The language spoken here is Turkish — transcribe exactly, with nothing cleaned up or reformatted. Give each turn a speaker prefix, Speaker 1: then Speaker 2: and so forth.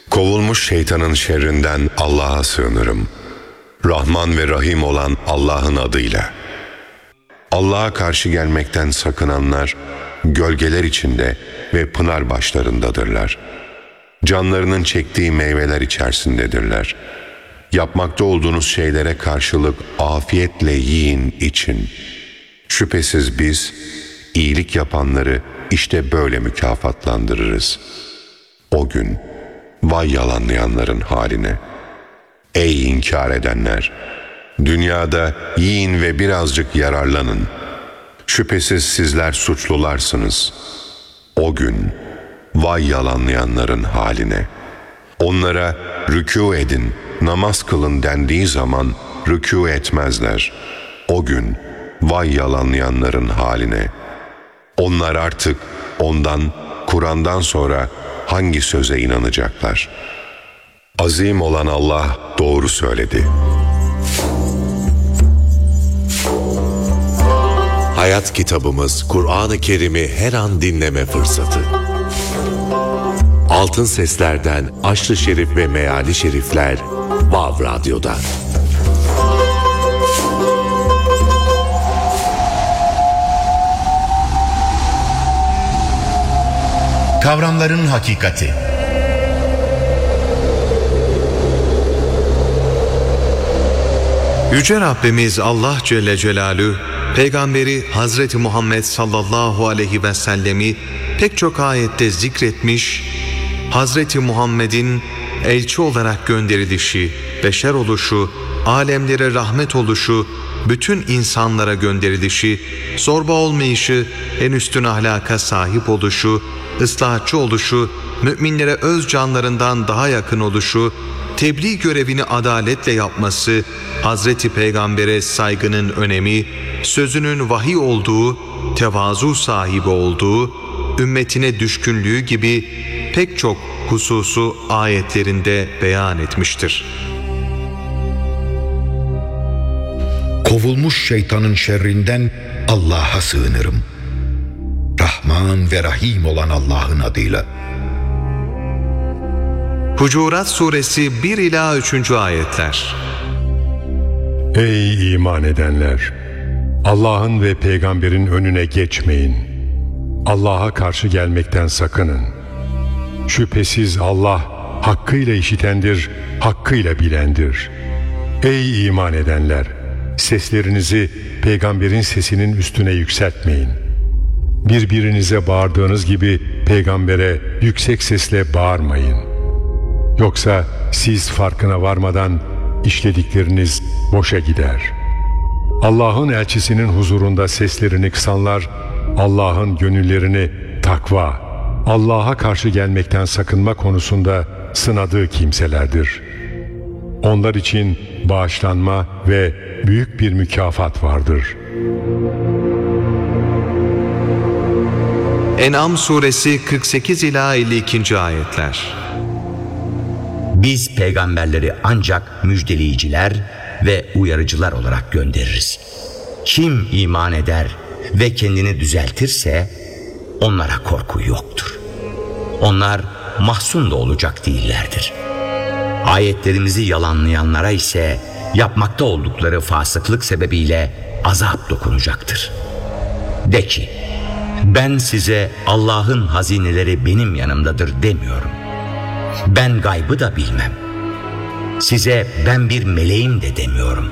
Speaker 1: Kovulmuş şeytanın şerrinden Allah'a sığınırım. Rahman ve Rahim olan Allah'ın adıyla. Allah'a karşı gelmekten sakınanlar gölgeler içinde ve pınar başlarındadırlar. Canlarının çektiği meyveler içerisindedirler. Yapmakta olduğunuz şeylere karşılık afiyetle yiyin için. Şüphesiz biz iyilik yapanları işte böyle mükafatlandırırız. O gün vay yalanlayanların haline. Ey inkar edenler! Dünyada yiyin ve birazcık yararlanın. Şüphesiz sizler suçlularsınız. O gün vay yalanlayanların haline. Onlara rükû edin, namaz kılın dendiği zaman rükû etmezler. O gün vay yalanlayanların haline. Onlar artık ondan, Kur'an'dan sonra hangi söze inanacaklar? Azim olan Allah doğru söyledi.
Speaker 2: Hayat kitabımız Kur'an-ı Kerim'i her an dinleme fırsatı. Altın Sesler'den Aşr-ı Şerif ve Meali Şerifler Vav Radyo'da.
Speaker 3: Kavramların hakikati.
Speaker 4: Yüce Rabbimiz Allah Celle Celaluhu, Peygamberi Hazreti Muhammed sallallahu aleyhi ve sellemi pek çok ayette zikretmiş, Hazreti Muhammed'in elçi olarak gönderilişi, beşer oluşu, alemlere rahmet oluşu, bütün insanlara gönderilişi, zorba olmayışı, en üstün ahlaka sahip oluşu, ıslahatçı oluşu, müminlere öz canlarından daha yakın oluşu, tebliğ görevini adaletle yapması, Hazreti Peygamber'e saygının önemi, sözünün vahiy olduğu, tevazu sahibi olduğu, ümmetine düşkünlüğü gibi pek çok hususu ayetlerinde beyan etmiştir.
Speaker 3: Kovulmuş şeytanın şerrinden Allah'a sığınırım. Rahman ve Rahim olan Allah'ın adıyla.
Speaker 4: Hucurat Suresi bir ila üçüncü ayetler.
Speaker 5: Ey iman edenler! Allah'ın ve peygamberin önüne geçmeyin. Allah'a karşı gelmekten sakının. Şüphesiz Allah hakkıyla işitendir, hakkıyla bilendir. Ey iman edenler! Seslerinizi peygamberin sesinin üstüne yükseltmeyin. Birbirinize bağırdığınız gibi peygambere yüksek sesle bağırmayın. Yoksa siz farkına varmadan işledikleriniz boşa gider. Allah'ın elçisinin huzurunda seslerini kısanlar, Allah'ın gönüllerini takva, Allah'a karşı gelmekten sakınma konusunda sınadığı kimselerdir. Onlar için bağışlanma ve büyük bir mükafat vardır.
Speaker 4: En'am Suresi kırk sekiz ila elli ikinci ayetler.
Speaker 6: Biz peygamberleri ancak müjdeleyiciler ve uyarıcılar olarak göndeririz. Kim iman eder ve kendini düzeltirse onlara korku yoktur. Onlar mahzun da olacak değillerdir. Ayetlerimizi yalanlayanlara ise yapmakta oldukları fasıklık sebebiyle azap dokunacaktır. De ki, ben size Allah'ın hazineleri benim yanımdadır demiyorum. Ben gaybı da bilmem. Size ben bir meleğim de demiyorum.